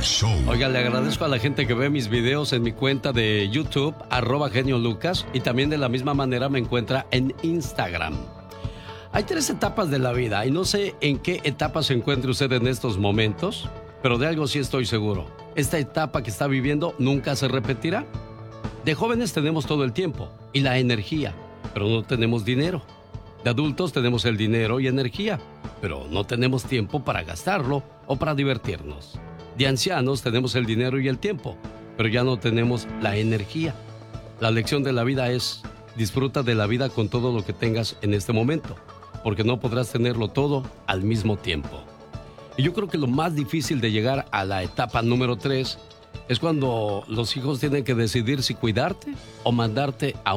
Oiga, le agradezco a la gente que ve mis videos en mi cuenta de YouTube, @geniolucas, y también de la misma manera me encuentra en Instagram. Hay 3 etapas de la vida y no sé en qué etapa se encuentre usted en estos momentos, pero de algo sí estoy seguro. Esta etapa que está viviendo nunca se repetirá. De jóvenes tenemos todo el tiempo y la energía, pero no tenemos dinero. De adultos tenemos el dinero y energía, pero no tenemos tiempo para gastarlo o para divertirnos. De ancianos tenemos el dinero y el tiempo, pero ya no tenemos la energía. La lección de la vida es: disfruta de la vida con todo lo que tengas en este momento, porque no podrás tenerlo todo al mismo tiempo. Y yo creo que lo más difícil de llegar a la etapa número 3 es cuando los hijos tienen que decidir si cuidarte o mandarte a